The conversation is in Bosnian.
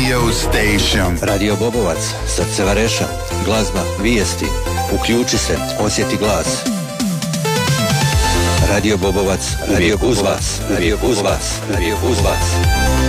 radio station. Radio Bobovac, srce Vareša, glazba, vijesti, uključi se, osjeti glas. Radio Bobovac, radio uz vas, radio uz vas, radio uz vas.